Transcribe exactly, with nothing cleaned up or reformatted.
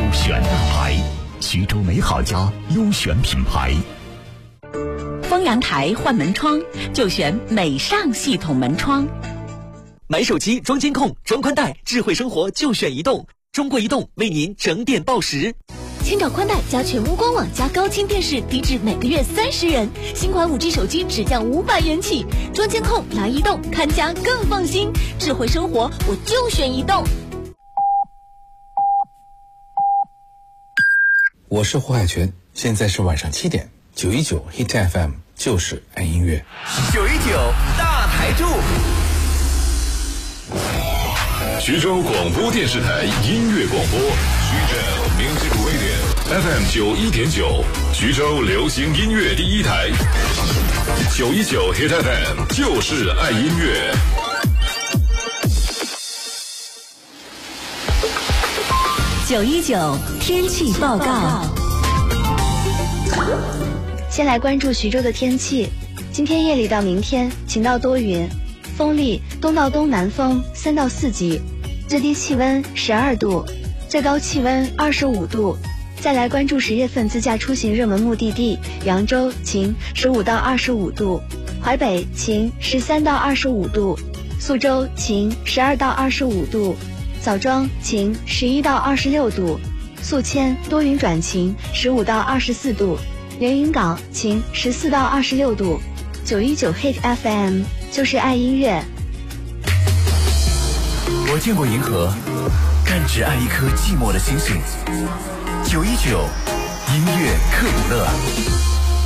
优选大牌，徐州美好家优选品牌。 丰阳台换门窗就选美尚系统门窗。 买手机装监控、装宽带，智慧生活就选移动。中国移动为您整点报时。 千兆宽带加全屋官网加高清电视，低至每个月三十元。新款 五 G 手机只降五百元起。装监控来移动，看家更放心。智慧生活我就选移动。 我是胡海泉，现在是晚上七点，九一九 Hit F M 就是爱音乐。 九一九大台柱。 徐州广播电视台音乐广播，徐州 Music Radio F M 九一点九，徐州流行音乐第一台，九一九 Hit F M 就是爱音乐。 九一九天气报告。 先来关注徐州的天气，今天夜里到明天晴到多云，风力东到东南风三到四级，最低气温十二度，最高气温二十五度。再来关注十月份自驾出行热门目的地，扬州晴十五到二十五度，淮北晴十三到二十五度，宿州晴十二到二十五度，枣庄晴十一到二十六度，宿迁多云转晴十五到二十四度，连云港晴十四到二十六度。九一九 Hit F M 就是爱音乐。 我见过银河，但只爱一颗寂寞的星星。九一九音乐克卜勒。